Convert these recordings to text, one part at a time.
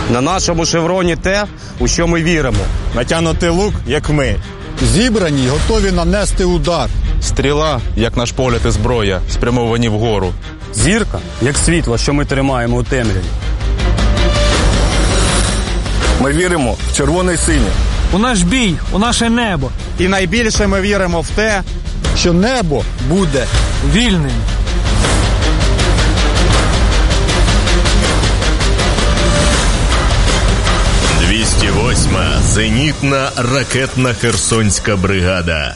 На нашому шевроні те, у що ми віримо. Натягнутий лук, як ми. Зібрані й готові нанести удар. Стріла, як наш погляд і зброя, спрямовані вгору. Зірка, як світло, що ми тримаємо у темряві. Ми віримо в червоне й синє. У наш бій, у наше небо. І найбільше ми віримо в те, Що небо буде Вільним. – 208-ма зенітна ракетна Херсонська бригада.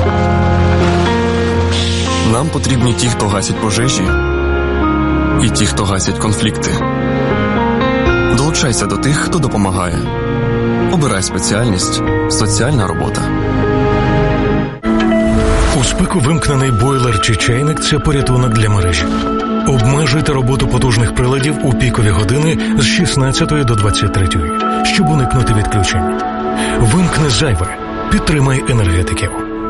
Нам потрібні ті, хто гасять пожежі, і ті, хто гасять конфлікти. Долучайся до тих, хто допомагає. Обирай спеціальність «Соціальна робота». У спеку вимкнений бойлер чи чайник – це порятунок для мережі. Обмежуйте роботу потужних приладів у пікові години з 16 до 23, щоб уникнути відключень. Вимкни зайве. Підтримай енергетиків.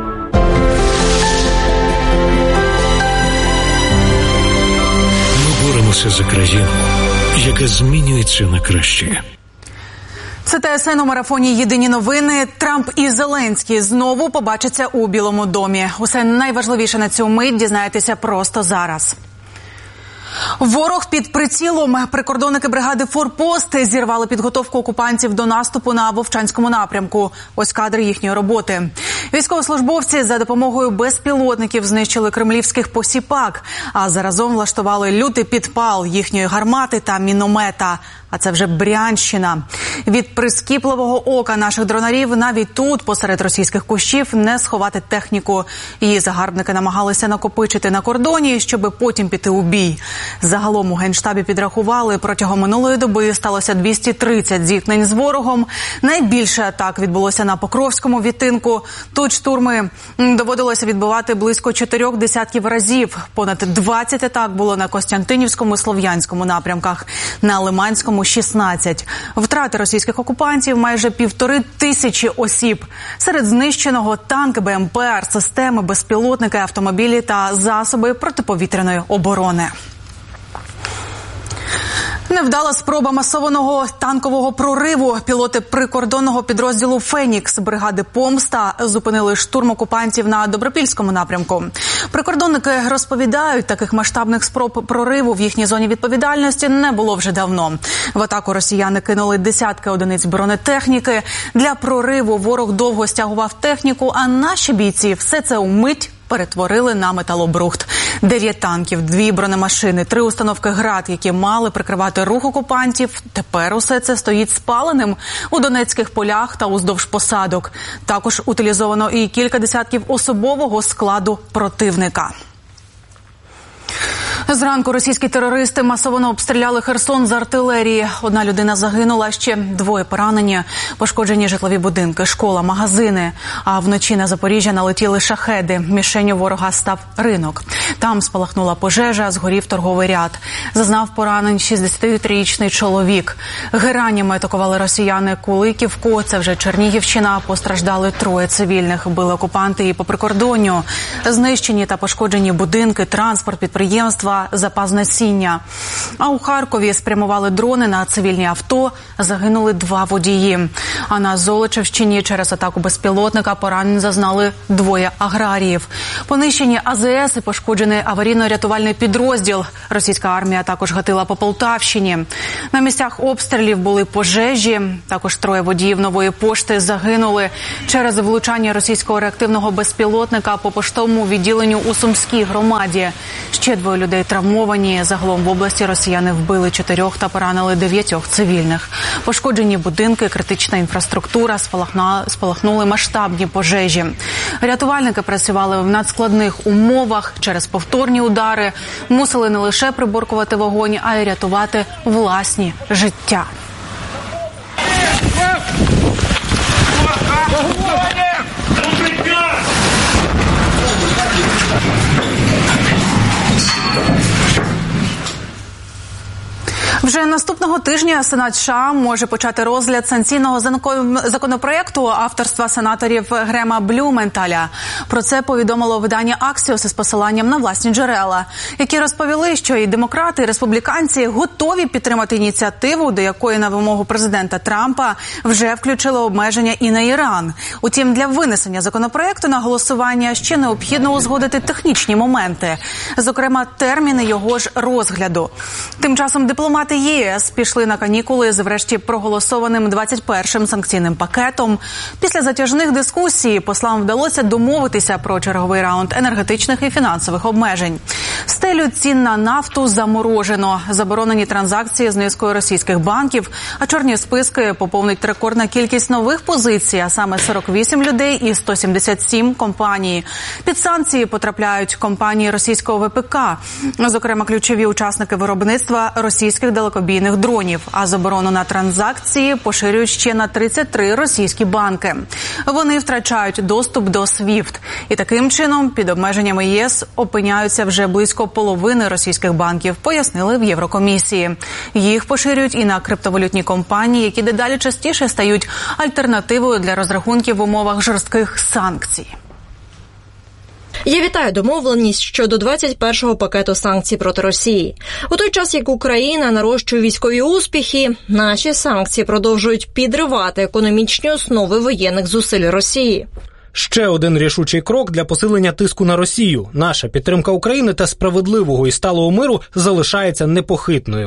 Ми боремося за країну, яка змінюється на краще. Це ТСН у марафоні «Єдині новини». Трамп і Зеленський знову побачаться у Білому домі. Усе найважливіше на цю мить дізнаєтеся просто зараз. Ворог під прицілом. Прикордонники бригади «Форпост» зірвали підготовку окупантів до наступу на Вовчанському напрямку. Ось кадри їхньої роботи. Військовослужбовці за допомогою безпілотників знищили кремлівських посіпак, а заразом влаштували лютий підпал їхньої гармати та міномета. А це вже Брянщина. Від прискіпливого ока наших дронарів навіть тут, посеред російських кущів, не сховати техніку. Її загарбники намагалися накопичити на кордоні, щоби потім піти у бій. Загалом у Генштабі підрахували, протягом минулої доби сталося 230 зіткнень з ворогом. Найбільше атак відбулося на Покровському відтинку. Тут штурми доводилося відбивати близько 4 десятків разів. Понад 20 атак було на Костянтинівському і Слов'янському напрямках. На Лиманському – 16. Втрати російських окупантів – майже 1500 осіб. Серед знищеного – танки, БМП, артсистеми, безпілотники, автомобілі та засоби протиповітряної оборони. Невдала спроба масованого танкового прориву. Пілоти прикордонного підрозділу «Фенікс» бригади «Помста» зупинили штурм окупантів на Добропільському напрямку. Прикордонники розповідають, таких масштабних спроб прориву в їхній зоні відповідальності не було вже давно. В атаку росіяни кинули десятки одиниць бронетехніки. Для прориву ворог довго стягував техніку, а наші бійці все це умить перетворили на металобрухт. 9 танків, 2 бронемашини, 3 установки «Град», які мали прикривати рух окупантів. Тепер усе це стоїть спаленим у Донецьких полях та уздовж посадок. Також утилізовано і кілька десятків особового складу противника. Зранку російські терористи масово обстріляли Херсон з артилерії. 1 людина загинула, ще 2 поранені. Пошкоджені житлові будинки, школа, магазини. А вночі на Запоріжжя налетіли шахеди. Мішенню ворога став ринок. Там спалахнула пожежа, згорів торговий ряд. Зазнав поранень 63-річний чоловік. Геранями атакували росіяни Куликівку. Це вже Чернігівщина. Постраждали 3 цивільних. Били окупанти і по прикордонню. Знищені та пошкоджені будинки, транспорт, підприємства, запас насіння. А у Харкові спрямували дрони на цивільні авто, загинули 2 водії. А на Золочівщині через атаку безпілотника поранень зазнали 2 аграріїв. Понищені АЗС і пошкоджений аварійно-рятувальний підрозділ. Російська армія також гатила по Полтавщині. На місцях обстрілів були пожежі. Також 3 водіїв Нової пошти загинули через влучання російського реактивного безпілотника по поштовому відділенню у Сумській громаді. Ще 2 людей травмовані. Загалом в області росіяни вбили 4 та поранили 9 цивільних. Пошкоджені будинки, критична інфраструктура, спалахнули масштабні пожежі. Рятувальники працювали в надскладних умовах. Через повторні удари мусили не лише приборкувати вогонь, а й рятувати власні життя. Вже наступного тижня Сенат США може почати розгляд санкційного законопроекту авторства сенаторів Грема Блюменталя. Про це повідомило видання Axios із посиланням на власні джерела, які розповіли, що і демократи, і республіканці готові підтримати ініціативу, до якої на вимогу президента Трампа вже включили обмеження і на Іран. Утім, для винесення законопроекту на голосування ще необхідно узгодити технічні моменти, зокрема терміни його ж розгляду. Тим часом дипломати ЄС пішли на канікули з врешті проголосованим 21-м санкційним пакетом. Після затяжних дискусій послам вдалося домовитися про черговий раунд енергетичних і фінансових обмежень. Стелю цін на нафту заморожено, заборонені транзакції з низкою російських банків, а чорні списки поповнить рекордна кількість нових позицій, а саме 48 людей і 177 компаній. Під санкції потрапляють компанії російського ВПК, зокрема ключові учасники виробництва російських далекобійних дронів, а заборону на транзакції поширюють ще на 33 російські банки. Вони втрачають доступ до SWIFT. І таким чином під обмеженнями ЄС опиняються вже близько половини російських банків, пояснили в Єврокомісії. Їх поширюють і на криптовалютні компанії, які дедалі частіше стають альтернативою для розрахунків в умовах жорстких санкцій. Я вітаю домовленість щодо 21-го пакету санкцій проти Росії. У той час, як Україна нарощує військові успіхи, наші санкції продовжують підривати економічні основи воєнних зусиль Росії. Ще один рішучий крок для посилення тиску на Росію. Наша підтримка України та справедливого і сталого миру залишається непохитною.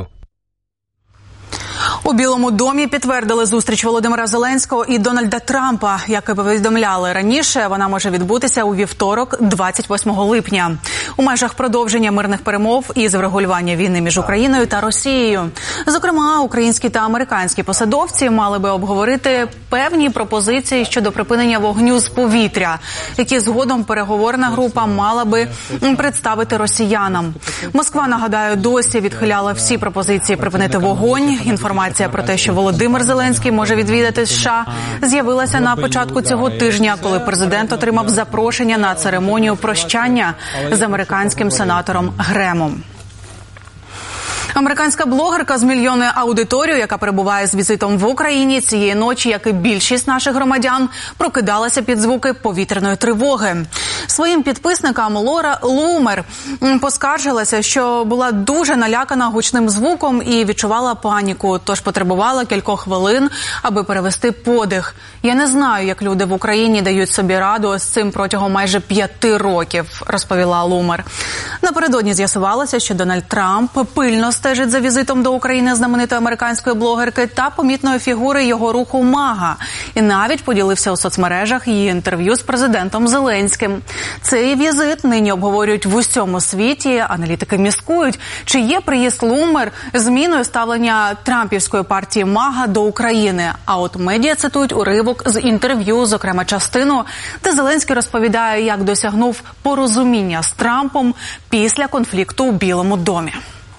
У Білому домі підтвердили зустріч Володимира Зеленського і Дональда Трампа. Як і повідомляли раніше, вона може відбутися у вівторок, 28 липня. У межах продовження мирних перемов із врегулювання війни між Україною та Росією. Зокрема, українські та американські посадовці мали би обговорити певні пропозиції щодо припинення вогню з повітря, які згодом переговорна група мала би представити росіянам. Москва, нагадаю, досі відхиляла всі пропозиції припинити вогонь. Інформація про те, що Володимир Зеленський може відвідати США, з'явилася на початку цього тижня, коли президент отримав запрошення на церемонію прощання з американським сенатором Гремом. Американська блогерка з мільйонною аудиторією, яка перебуває з візитом в Україні, цієї ночі, як і більшість наших громадян, прокидалася під звуки повітряної тривоги. Своїм підписникам Лора Лумер поскаржилася, що була дуже налякана гучним звуком і відчувала паніку, тож потребувала кількох хвилин, аби перевести подих. «Я не знаю, як люди в Україні дають собі раду з цим протягом майже 5 років», розповіла Лумер. Напередодні з'ясувалося, що Дональд Трамп пильно стежить за візитом до України знаменитої американської блогерки та помітної фігури його руху МАГА. І навіть поділився у соцмережах її інтерв'ю з президентом Зеленським. Цей візит нині обговорюють в усьому світі. Аналітики міскують, чи є приїзд Лумер зміною ставлення трампівської партії МАГА до України. А от медіа цитують уривок з інтерв'ю, зокрема частину, де Зеленський розповідає, як досягнув порозуміння з Трампом після конфлікту у Білому домі.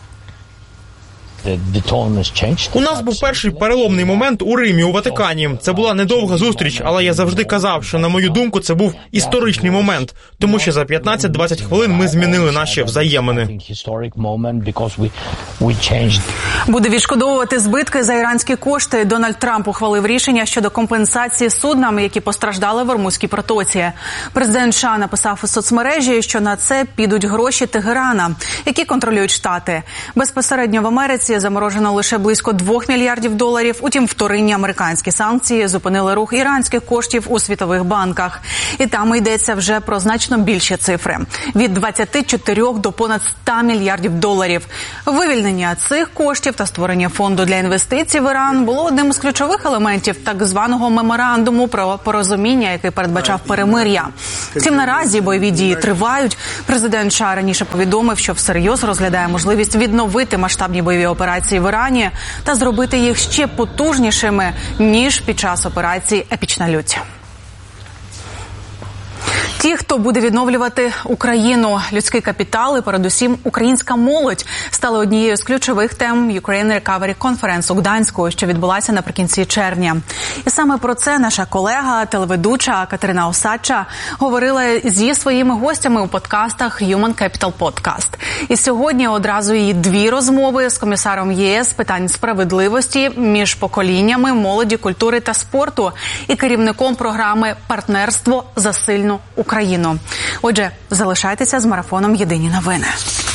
У нас був перший переломний момент у Римі, у Ватикані. Це була недовга зустріч, але я завжди казав, що, на мою думку, це був історичний момент, тому що за 15-20 хвилин ми змінили наші взаємини. Буде відшкодовувати збитки за іранські кошти. Дональд Трамп ухвалив рішення щодо компенсації суднам, які постраждали в Ормузькій протоці. Президент США написав у соцмережі, що на це підуть гроші Тегерана, які контролюють Штати. Безпосередньо в Америці заморожено лише близько $2 мільярдів. Утім, вторинні американські санкції зупинили рух іранських коштів у світових банках. І там йдеться вже про значно більші цифри. Від 24 до понад $100 мільярдів. Вивільнення цих коштів та створення фонду для інвестицій в Іран було одним з ключових елементів так званого меморандуму про порозуміння, який передбачав перемир'я. Втім, наразі бойові дії тривають. Президент США раніше повідомив, що всерйоз розглядає можливість відновити масштабні бойові операції в Ірані та зробити їх ще потужнішими, ніж під час операції «Епічна лють». Ті, хто буде відновлювати Україну, людський капітал і передусім українська молодь стали однією з ключових тем Ukraine Recovery Conference у Гданську, що відбулася наприкінці червня. І саме про це наша колега, телеведуча Катерина Осадча говорила зі своїми гостями у подкастах Human Capital Podcast. І сьогодні одразу її дві розмови з комісаром ЄС з питань справедливості між поколіннями, молоді, культури та спорту і керівником програми «Партнерство за сильну Україну». Отже, залишайтеся з марафоном «Єдині новини».